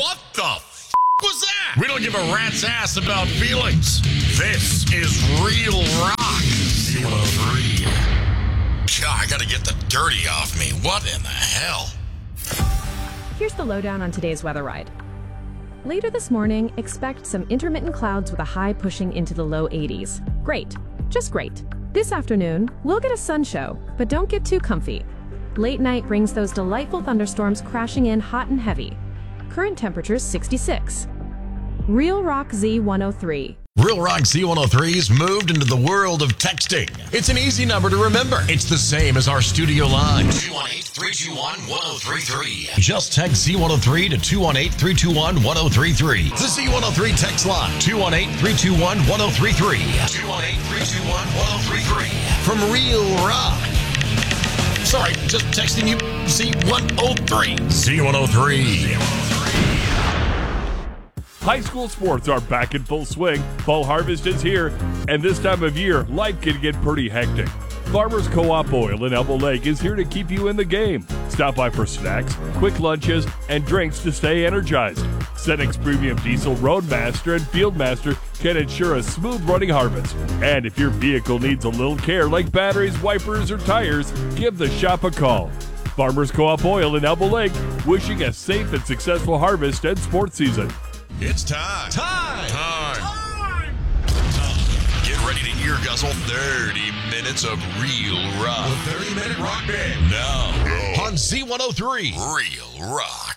What the f*** was that? We don't give a rat's ass about feelings. This is Real Rock Z103. God, I gotta get the dirty off me. What in the hell? Here's the lowdown on today's weather ride. Later this morning, expect some intermittent clouds with a high pushing into the low 80s. Great. Just great. This afternoon, we'll get a sun show, but don't get too comfy. Late night brings those delightful thunderstorms crashing in hot and heavy. Current temperatures 66. Real Rock Z103. Real Rock Z103's moved into the world of texting. It's an easy number to remember. It's the same as our studio line. 218-321-1033. Just text Z103 to 218-321-1033. The Z103 text line. 218-321-1033. 218-321-1033. From Real Rock. Sorry, just texting you Z103. Z103. High school sports are back in full swing. Fall harvest is here, and this time of year, life can get pretty hectic. Farmers Co-op Oil in Elbow Lake is here to keep you in the game. Stop by for snacks, quick lunches, and drinks to stay energized. Cenex Premium Diesel Roadmaster and Fieldmaster can ensure a smooth running harvest. And if your vehicle needs a little care like batteries, wipers, or tires, give the shop a call. Farmers Co-op Oil in Elbow Lake, wishing a safe and successful harvest and sports season. It's time. Time. Get ready to ear guzzle 30 minutes of Real Rock. The 30-minute rock band. Now on Z103. Real Rock.